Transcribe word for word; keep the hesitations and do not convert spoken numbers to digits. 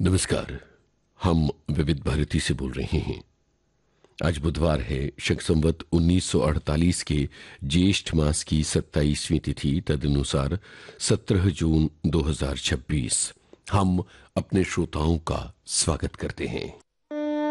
नमस्कार। हम विविध भारती से बोल रहे हैं। आज बुधवार है, शक संवत उन्नीस सौ अड़तालीस के ज्येष्ठ मास की सत्ताईसवीं तिथि, तदनुसार सत्रह जून दो हज़ार छब्बीस। हम अपने श्रोताओं का स्वागत करते हैं।